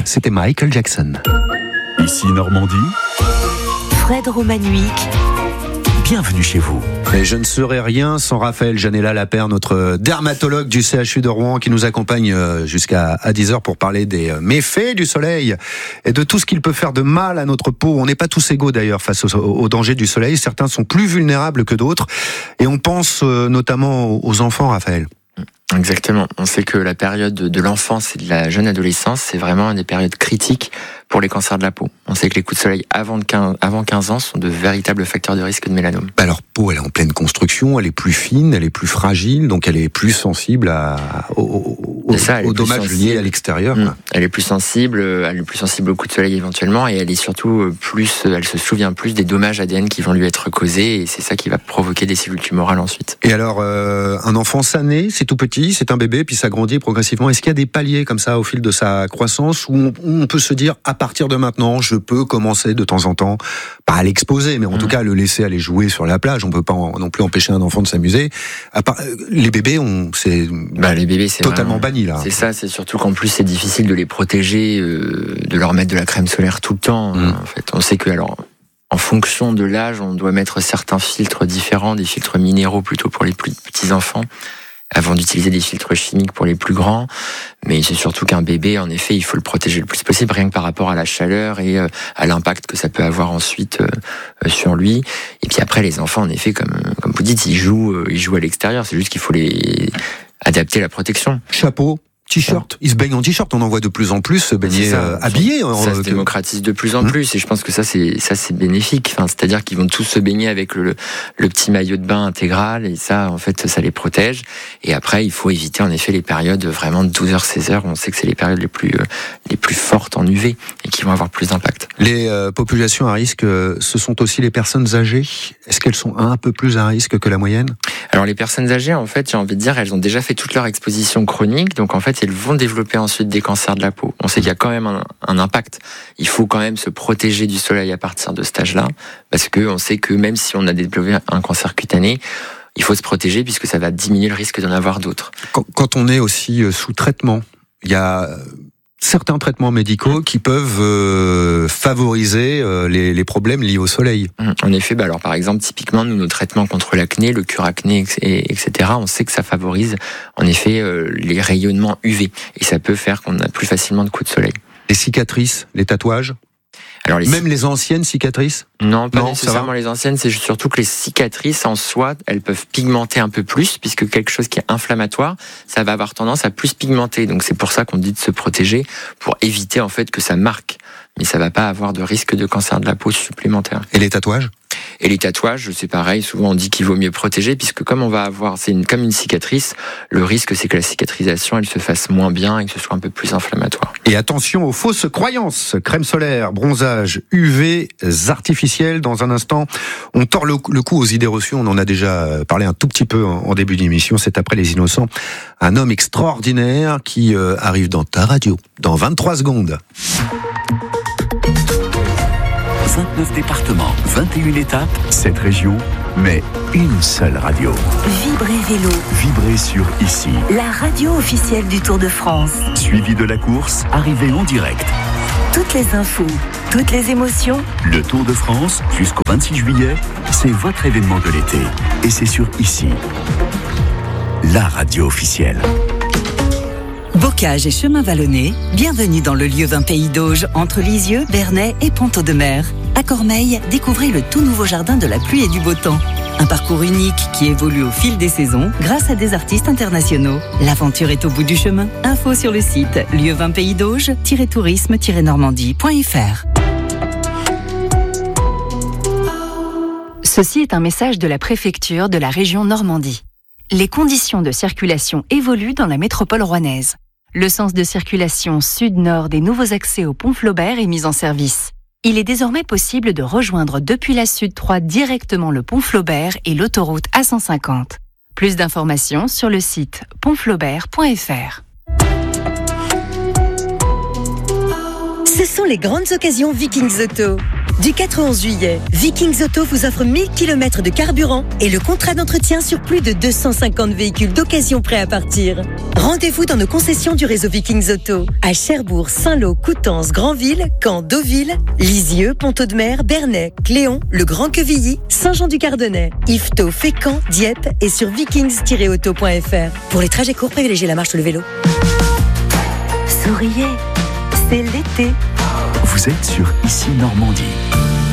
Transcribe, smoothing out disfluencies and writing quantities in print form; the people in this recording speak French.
c'était Michael Jackson. Ici Normandie. Fred Romanovic. Bienvenue chez vous. Et je ne serais rien sans Raphaël Janella Lapère, notre dermatologue du CHU de Rouen, qui nous accompagne jusqu'à 10h pour parler des méfaits du soleil et de tout ce qu'il peut faire de mal à notre peau. On n'est pas tous égaux d'ailleurs face au danger du soleil. Certains sont plus vulnérables que d'autres. Et on pense notamment aux enfants, Raphaël. Exactement. On sait que la période de l'enfance et de la jeune adolescence, c'est vraiment une des périodes critiques pour les cancers de la peau. On sait que les coups de soleil avant 15 ans sont de véritables facteurs de risque de mélanome. Leur peau, elle est en pleine construction, elle est plus fine, elle est plus fragile, donc elle est plus sensible aux dommages liés à l'extérieur. Elle est plus sensible au coup de soleil éventuellement, et elle est surtout elle se souvient plus des dommages ADN qui vont lui être causés, et c'est ça qui va provoquer des cellules tumorales ensuite. Et alors, un enfant, ça naît, c'est tout petit, c'est un bébé, puis ça grandit progressivement. Est-ce qu'il y a des paliers comme ça au fil de sa croissance où on peut se dire, à partir de maintenant, je peux commencer de temps en temps, pas à l'exposer, mais en tout cas à le laisser aller jouer sur la plage. On peut pas non plus empêcher un enfant de s'amuser. Les bébés, c'est totalement banni là. C'est ça, c'est surtout qu'en plus c'est difficile de les protéger, de leur mettre de la crème solaire tout le temps. En fait, on sait que en fonction de l'âge, on doit mettre certains filtres différents, des filtres minéraux plutôt pour les plus petits enfants, avant d'utiliser des filtres chimiques pour les plus grands. Mais c'est surtout qu'un bébé, en effet, il faut le protéger le plus possible, rien que par rapport à la chaleur et à l'impact que ça peut avoir ensuite sur lui. Et puis après, les enfants, en effet, comme vous dites, ils jouent à l'extérieur. C'est juste qu'il faut les adapter la protection. Chapeau, t-shirt, ils se baignent en t-shirt, on en voit de plus en plus se baigner habillés. Ça se démocratise de plus en plus, et je pense que ça c'est bénéfique. Enfin, c'est-à-dire qu'ils vont tous se baigner avec le petit maillot de bain intégral, et ça, en fait, ça les protège. Et après, il faut éviter en effet les périodes vraiment de 12h, 16h, on sait que c'est les périodes les plus fortes en UV et qui vont avoir plus d'impact. Les populations à risque, ce sont aussi les personnes âgées. Est-ce qu'elles sont un peu plus à risque que la moyenne ? Alors les personnes âgées, en fait, j'ai envie de dire, elles ont déjà fait toute leur exposition chronique, donc en fait, elles vont développer ensuite des cancers de la peau. On sait qu'il y a quand même un impact. Il faut quand même se protéger du soleil à partir de cet âge-là, parce que on sait que même si on a développé un cancer cutané, il faut se protéger puisque ça va diminuer le risque d'en avoir d'autres. Quand on est aussi sous traitement, il y a certains traitements médicaux qui peuvent favoriser les problèmes liés au soleil. En effet, alors par exemple, typiquement, nos traitements contre l'acné, le cure-acné, etc., on sait que ça favorise en effet les rayonnements UV. Et ça peut faire qu'on a plus facilement de coups de soleil. Les cicatrices, les tatouages ? Alors même les anciennes cicatrices ? Non, pas nécessairement les anciennes, c'est surtout que les cicatrices en soi, elles peuvent pigmenter un peu plus, puisque quelque chose qui est inflammatoire, ça va avoir tendance à plus pigmenter. Donc c'est pour ça qu'on dit de se protéger, pour éviter en fait que ça marque. Mais ça va pas avoir de risque de cancer de la peau supplémentaire. Et les tatouages ? Et les tatouages, c'est pareil, souvent on dit qu'il vaut mieux protéger, puisque comme on va avoir, comme une cicatrice, le risque c'est que la cicatrisation elle se fasse moins bien et que ce soit un peu plus inflammatoire. Et attention aux fausses croyances, crème solaire, bronzage, UV, artificiels. Dans un instant, on tord le cou aux idées reçues, on en a déjà parlé un tout petit peu en début d'émission, c'est après Les Innocents, un homme extraordinaire qui arrive dans ta radio, dans 23 secondes. 29 départements, 21 étapes, 7 régions, mais une seule radio. Vibrez Vélo. Vibrez sur Ici. La radio officielle du Tour de France. Suivi de la course, arrivée en direct. Toutes les infos, toutes les émotions. Le Tour de France, jusqu'au 26 juillet, c'est votre événement de l'été. Et c'est sur Ici. La radio officielle. Bocage et chemin vallonné, bienvenue dans le lieu d'un pays d'Auge, entre Lisieux, Bernay et Ponto-de-Mer. À Cormeilles, découvrez le tout nouveau jardin de la pluie et du beau temps. Un parcours unique qui évolue au fil des saisons grâce à des artistes internationaux. L'aventure est au bout du chemin. Info sur le site lieu20paysdauge-tourisme-normandie.fr. Ceci est un message de la préfecture de la région Normandie. Les conditions de circulation évoluent dans la métropole rouennaise. Le sens de circulation sud-nord des nouveaux accès au pont Flaubert est mis en service. Il est désormais possible de rejoindre depuis la Sud 3 directement le pont Flaubert et l'autoroute A150. Plus d'informations sur le site pontflaubert.fr. Ce sont les grandes occasions Vikings Auto. Du 4 au 11 juillet, Vikings Auto vous offre 1000 km de carburant et le contrat d'entretien sur plus de 250 véhicules d'occasion prêts à partir. Rendez-vous dans nos concessions du réseau Vikings Auto à Cherbourg, Saint-Lô, Coutances, Granville, Caen, Deauville, Lisieux, Pont-Audemer, Bernay, Cléon, Le Grand-Quevilly, Saint-Jean-du-Cardonnais, Yvetot, Fécamp, Dieppe et sur vikings-auto.fr. Pour les trajets courts, privilégiez la marche ou le vélo. Souriez, c'est l'été. Vous êtes sur Ici Normandie.